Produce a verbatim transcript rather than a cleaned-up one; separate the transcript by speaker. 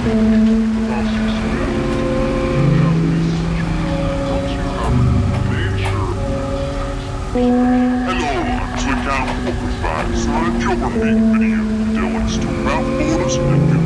Speaker 1: Hello, I'm Twin Tower Walker Five, so I'm your repeat video. Dylan's talking about borders and